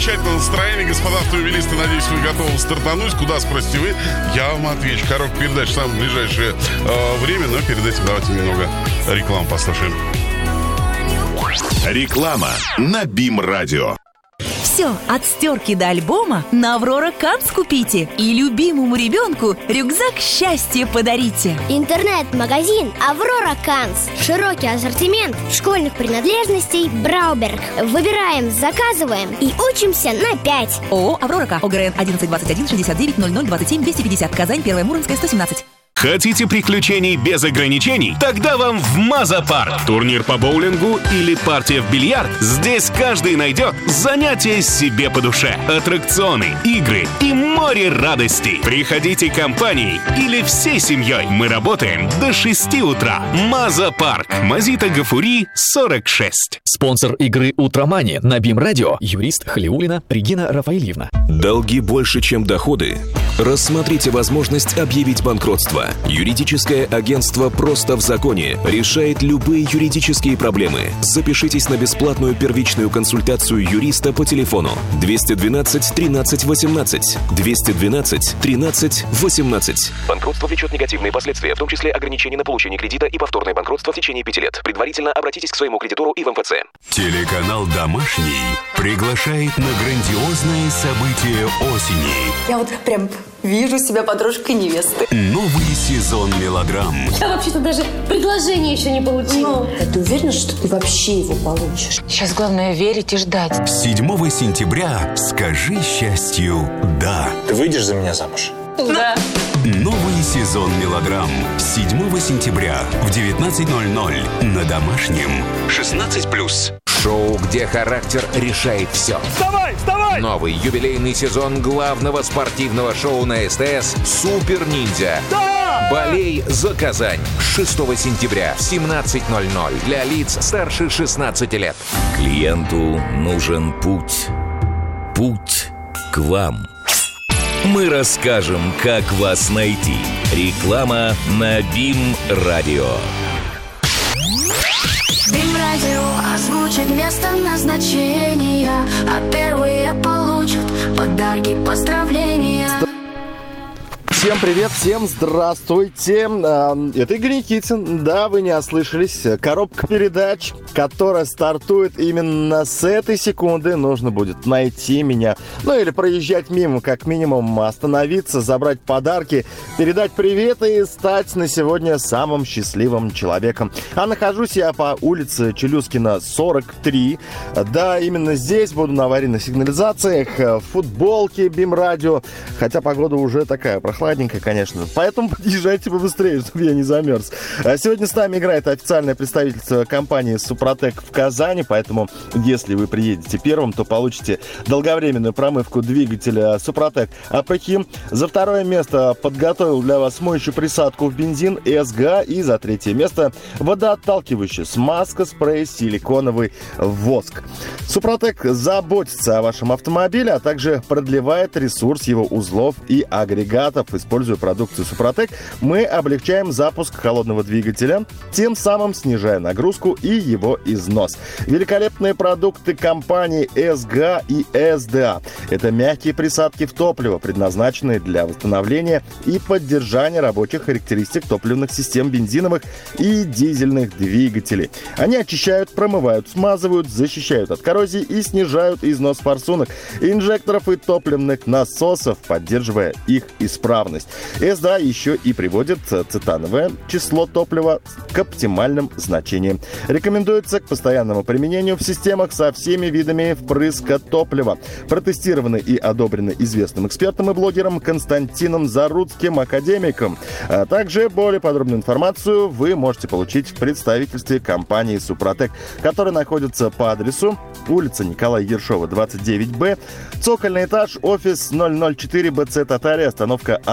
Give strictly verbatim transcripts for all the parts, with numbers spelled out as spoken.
Замечательное настроение, господа автомобилисты. Надеюсь, вы готовы стартануть. Куда, спросите вы? Я вам отвечу. Коробка передач в самое ближайшее э, время. Но перед этим давайте немного рекламы послушаем. Реклама на БИМ-радио. Все, от стерки до альбома на Аврора Канс купите. И любимому ребенку рюкзак счастья подарите. Интернет-магазин Аврора Канс. Широкий ассортимент школьных принадлежностей Брауберг. Выбираем, заказываем и учимся на пять. ООО «Аврора К». ОГРН одиннадцать двадцать один шестьдесят девять ноль ноль двадцать семь двести пятьдесят. Казань, Первая Муромская, сто семнадцать. Хотите приключений без ограничений? Тогда вам в Маза-парк. Турнир по боулингу или партия в бильярд? Здесь каждый найдет занятие себе по душе. Аттракционы, игры и море радостей. Приходите компанией или всей семьей. Мы работаем до шести утра. Маза-парк. Мазита Гафури, сорок шесть. Спонсор игры «Утромани» на БИМ-радио. Юрист Халиуллина Регина Рафаильевна. Долги больше, чем доходы? Рассмотрите возможность объявить банкротство. Юридическое агентство «Просто в законе» решает любые юридические проблемы. Запишитесь на бесплатную первичную консультацию юриста по телефону двести двенадцать тринадцать восемнадцать. двести двенадцать тринадцать восемнадцать. Банкротство влечет негативные последствия, в том числе ограничения на получение кредита и повторное банкротство в течение пяти лет. Предварительно обратитесь к своему кредитору и в эм эф цэ. Телеканал «Домашний» приглашает на грандиозное событие осени. Я вот прям вижу себя подружкой невесты. Новый сезон мелодрам. Я вообще-то даже предложение еще не получила. А ты уверена, что ты вообще его получишь? Сейчас главное верить и ждать. седьмого сентября скажи счастью «да». Ты выйдешь за меня замуж? Да. Новый сезон мелодрам. седьмого сентября в девятнадцать ноль ноль на Домашнем. шестнадцать плюс. Шоу, где характер решает все. Вставай, вставай! Новый юбилейный сезон главного спортивного шоу на СТС «Супер Ниндзя». Да! Болей за Казань. шестого сентября в семнадцать ноль ноль для лиц старше шестнадцати лет. Клиенту нужен путь. Путь к вам. Мы расскажем, как вас найти. Реклама на БИМ-радио. БИМ-радио озвучит место назначения, а первые получат подарки, поздравления. Всем привет, всем здравствуйте. Это Игорь Никитин. Да, вы не ослышались. Коробка передач, которая стартует именно с этой секунды. Нужно будет найти меня. Ну или проезжать мимо, как минимум, остановиться, забрать подарки, передать привет и стать на сегодня самым счастливым человеком. А нахожусь я по улице Челюскина, сорок три. Да, именно здесь буду на аварийных сигнализациях, в футболке БИМ-радио. Хотя погода уже такая прохладная, конечно. Поэтому подъезжайте побыстрее, чтобы я не замерз. Сегодня с нами играет официальное представительство компании «Супротек» в Казани, поэтому если вы приедете первым, то получите долговременную промывку двигателя «Супротек» АПХ. За второе место подготовил для вас моющую присадку в бензин СГА. И за третье место водоотталкивающая смазка, спрей, силиконовый воск. «Супротек» заботится о вашем автомобиле, а также продлевает ресурс его узлов и агрегатов. Используя продукцию «Супротек», мы облегчаем запуск холодного двигателя, тем самым снижая нагрузку и его износ. Великолепные продукты компании СГА и СДА. Это мягкие присадки в топливо, предназначенные для восстановления и поддержания рабочих характеристик топливных систем бензиновых и дизельных двигателей. Они очищают, промывают, смазывают, защищают от коррозии и снижают износ форсунок, инжекторов и топливных насосов, поддерживая их исправность. СДА еще и приводит цетановое число топлива к оптимальным значениям. Рекомендуется к постоянному применению в системах со всеми видами впрыска топлива. Протестированы и одобрены известным экспертом и блогером Константином Заруцким, академиком. А также более подробную информацию вы можете получить в представительстве компании «Супротек», которая находится по адресу улица Николая Ершова, двадцать девять Б, цокольный этаж, офис ноль ноль четыре бэ цэ Татария, остановка А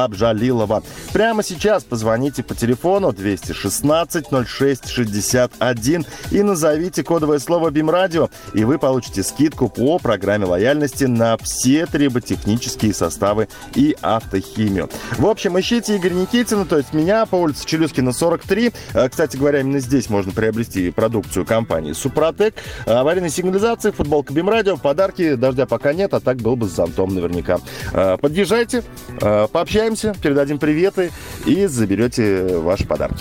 Абжалилова. Прямо сейчас позвоните по телефону двести шестнадцать ноль шесть шестьдесят один и назовите кодовое слово БИМ-радио, и вы получите скидку по программе лояльности на все триботехнические составы и автохимию. В общем, ищите Игоря Никитина, то есть меня, по улице Челюскина, сорок три. Кстати говоря, именно здесь можно приобрести продукцию компании «Супротек». Аварийная сигнализация, футболка БИМ-радио, подарки дождя пока нет, а так был бы с зонтом наверняка. Подъезжайте, пообщаемся, передадим приветы и заберете ваши подарки.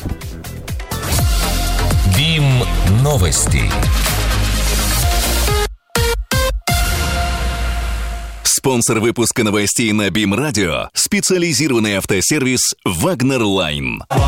БИМ-новости. Спонсор выпуска новостей на БИМ-радио – специализированный автосервис «Вагнер Лайн».